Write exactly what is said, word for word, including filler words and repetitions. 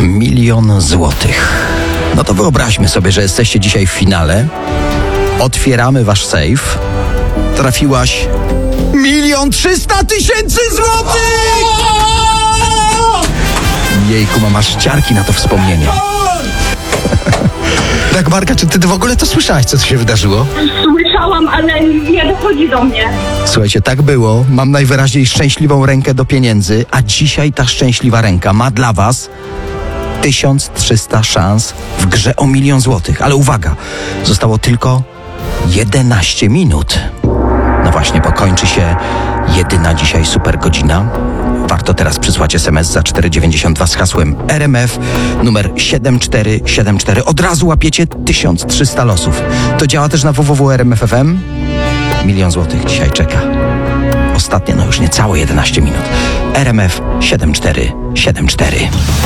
Milion złotych. No to wyobraźmy sobie, że jesteście dzisiaj w finale. Otwieramy wasz sejf. Trafiłaś milion trzysta tysięcy złotych! Jejku, masz ciarki na to wspomnienie. Dagmarka, czy ty w ogóle to słyszałaś, co się wydarzyło? Słyszałam, ale nie dochodzi do mnie. Słuchajcie, tak było. Mam najwyraźniej szczęśliwą rękę do pieniędzy, a dzisiaj ta szczęśliwa ręka ma dla was tysiąc trzysta szans w grze o milion złotych. Ale uwaga, zostało tylko jedenaście minut. No właśnie, bo kończy się jedyna dzisiaj super godzina. Warto teraz przysłać es em es za cztery dziewięćdziesiąt dwa z hasłem R M F numer siedem cztery siedem cztery. Od razu łapiecie tysiąc trzysta losów. To działa też na w w w kropka r m f kropka f m. Milion złotych dzisiaj czeka. Ostatnie, no już niecałe jedenaście minut. R M F siedem cztery siedem cztery.